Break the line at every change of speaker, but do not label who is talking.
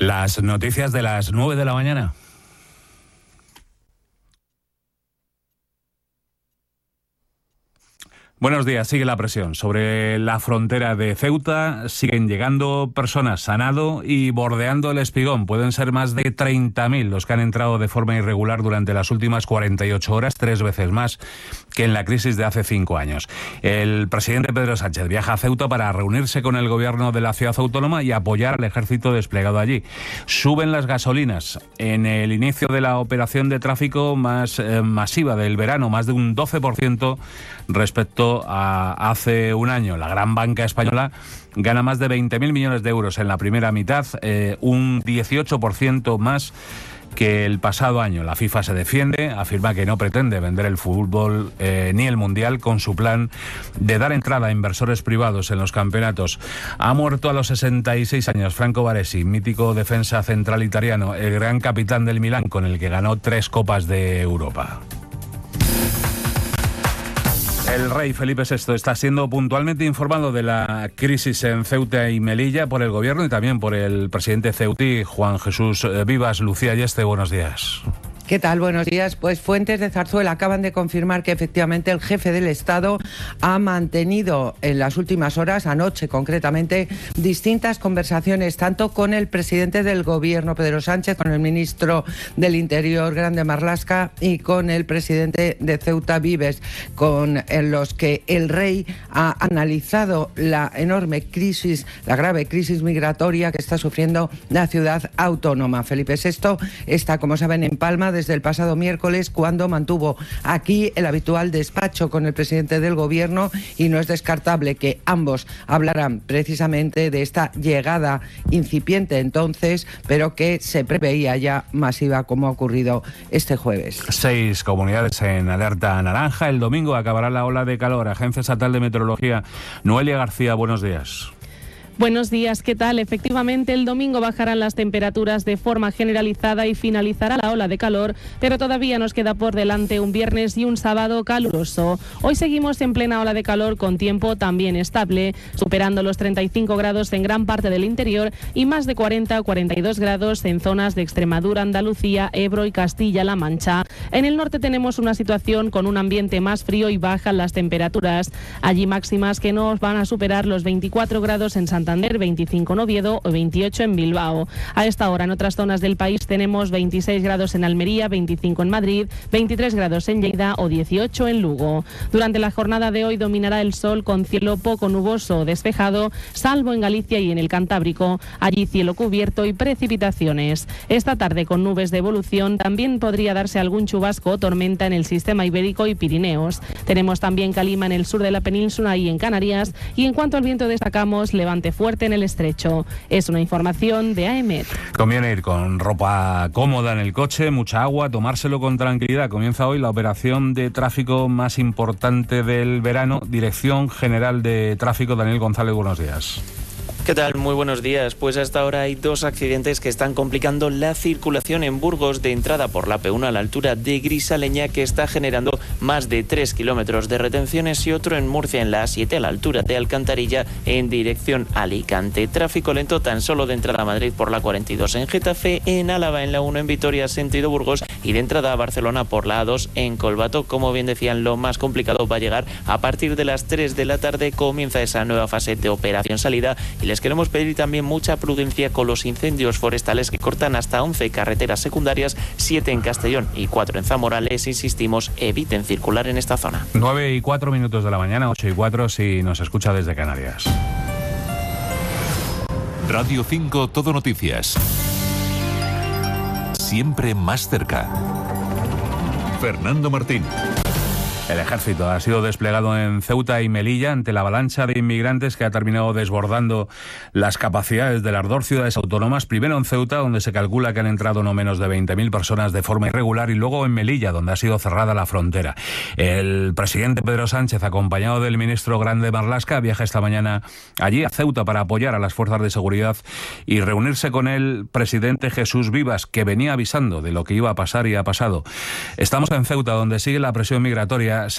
Las noticias de las 9 de la mañana. Buenos días. Sigue la presión sobre la frontera de Ceuta. Siguen llegando personas a nado y bordeando el Espigón. Pueden ser más de 30.000 los que han entrado de forma irregular durante las últimas 48 horas, 3 veces más que en la crisis de hace 5 años. El presidente Pedro Sánchez viaja a Ceuta para reunirse con el gobierno de la ciudad autónoma y apoyar al ejército desplegado allí. Suben las gasolinas en el inicio de la operación de tráfico más masiva del verano, más de un 12% respecto a hace un año. La gran banca española gana más de 20.000 millones de euros en la primera mitad, un 18% más que el pasado año. La FIFA se defiende, afirma que no pretende vender el fútbol ni el Mundial con su plan de dar entrada a inversores privados en los campeonatos. Ha muerto a los 66 años Franco Baresi, mítico defensa central italiano, el gran capitán del Milán, con el que ganó 3 Copas de Europa. El rey Felipe VI está siendo puntualmente informado de la crisis en Ceuta y Melilla por el gobierno y también por el presidente ceutí, Juan Jesús Vivas. Lucía Ayeste, buenos días.
¿Qué tal? Buenos días. Pues fuentes de Zarzuela acaban de confirmar que efectivamente el jefe del Estado ha mantenido en las últimas horas, anoche concretamente, distintas conversaciones tanto con el presidente del Gobierno, Pedro Sánchez, con el ministro del Interior, Grande Marlaska, y con el presidente de Ceuta, Vives, en los que el rey ha analizado la enorme crisis, la grave crisis migratoria que está sufriendo la ciudad autónoma. Felipe VI está, como saben, en Palma desde el pasado miércoles, cuando mantuvo aquí el habitual despacho con el presidente del gobierno, y no es descartable que ambos hablaran precisamente de esta llegada incipiente entonces, pero que se preveía ya masiva, como ha ocurrido este jueves.
6 comunidades en alerta naranja. El domingo acabará la ola de calor. Agencia Estatal de Meteorología. Noelia García, buenos días.
Buenos días, ¿qué tal? Efectivamente, el domingo bajarán las temperaturas de forma generalizada y finalizará la ola de calor, pero todavía nos queda por delante un viernes y un sábado caluroso. Hoy seguimos en plena ola de calor con tiempo también estable, superando los 35 grados en gran parte del interior y más de 40 o 42 grados en zonas de Extremadura, Andalucía, Ebro y Castilla-La Mancha. En el norte tenemos una situación con un ambiente más frío y bajan las temperaturas. Allí máximas que no van a superar los 24 grados en Santander, 25 en Oviedo o 28 en Bilbao. A esta hora en otras zonas del país tenemos 26 grados en Almería, 25 en Madrid, 23 grados en Lleida o 18 en Lugo. Durante la jornada de hoy dominará el sol con cielo poco nuboso o despejado, salvo en Galicia y en el Cantábrico. Allí cielo cubierto y precipitaciones. Esta tarde, con nubes de evolución, también podría darse algún chubasco o tormenta en el sistema ibérico y Pirineos. Tenemos también calima en el sur de la península y en Canarias. Y en cuanto al viento, destacamos levante fuerte en el estrecho. Es una información de AEMET.
Conviene ir con ropa cómoda en el coche, mucha agua, tomárselo con tranquilidad. Comienza hoy la operación de tráfico más importante del verano. Dirección General de Tráfico, Daniel González, buenos días.
¿Qué tal? Muy buenos días. Pues hasta ahora hay 2 accidentes que están complicando la circulación en Burgos, de entrada por la P1 a la altura de Grisaleña, que está generando más de 3 kilómetros de retenciones, y otro en Murcia en la A7 a la altura de Alcantarilla en dirección a Alicante. Tráfico lento tan solo de entrada a Madrid por la 42 en Getafe, en Álava en la 1 en Vitoria sentido Burgos y de entrada a Barcelona por la A2 en Colbato. Como bien decían, lo más complicado va a llegar a partir de las 3 de la tarde. Comienza esa nueva fase de operación salida y les queremos pedir también mucha prudencia con los incendios forestales que cortan hasta 11 carreteras secundarias, 7 en Castellón y 4 en Zamora. Les insistimos, eviten circular en esta zona.
9:04 de la mañana, 8:04 si nos escucha desde Canarias.
Radio 5 Todo Noticias. Siempre más cerca. Fernando Martín.
El ejército ha sido desplegado en Ceuta y Melilla ante la avalancha de inmigrantes que ha terminado desbordando las capacidades de las 2 ciudades autónomas. Primero en Ceuta, donde se calcula que han entrado no menos de 20.000 personas de forma irregular, y luego en Melilla, donde ha sido cerrada la frontera. El presidente Pedro Sánchez, acompañado del ministro Grande Marlaska, viaja esta mañana allí a Ceuta para apoyar a las fuerzas de seguridad y reunirse con el presidente Jesús Vivas, que venía avisando de lo que iba a pasar y ha pasado. Estamos en Ceuta, donde sigue la presión migratoria.